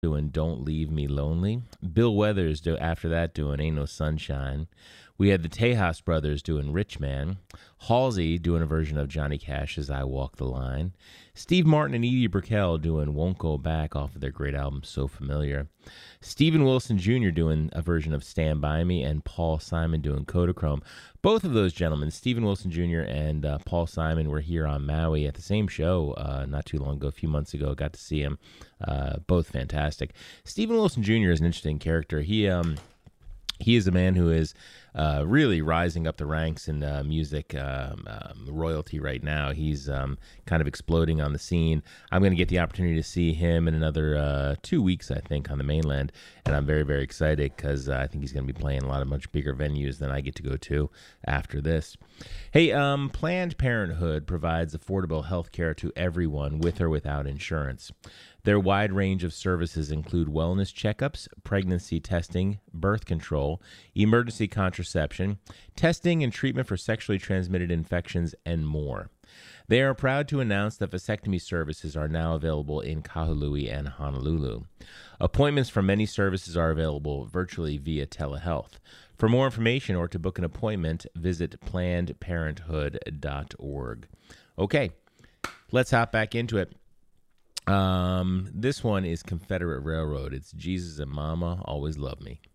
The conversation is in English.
doing Don't Leave Me Lonely. Bill Weathers after that doing Ain't No Sunshine. We had the Tejas brothers doing Rich Man. Halsey doing a version of Johnny Cash's I Walk the Line. Steve Martin and Edie Brickell doing Won't Go Back off of their great album So Familiar. Stephen Wilson Jr. doing a version of Stand By Me, and Paul Simon doing Kodachrome. Both of those gentlemen, Stephen Wilson Jr. and Paul Simon, were here on Maui at the same show not too long ago, a few months ago. Got to see him. Both fantastic. Stephen Wilson Jr. is an interesting character. He is a man who is really rising up the ranks in music royalty right now. He's kind of exploding on the scene. I'm going to get the opportunity to see him in another 2 weeks, I think, on the mainland. And I'm very, very excited because I think he's going to be playing a lot of much bigger venues than I get to go to after this. Hey, Planned Parenthood provides affordable health care to everyone with or without insurance. Their wide range of services include wellness checkups, pregnancy testing, birth control, emergency contraception, testing and treatment for sexually transmitted infections, and more. They are proud to announce that vasectomy services are now available in Kahului and Honolulu. Appointments for many services are available virtually via telehealth. For more information or to book an appointment, visit plannedparenthood.org. Okay, let's hop back into it. This one is Confederate Railroad. It's Jesus and Mama Always Love Me.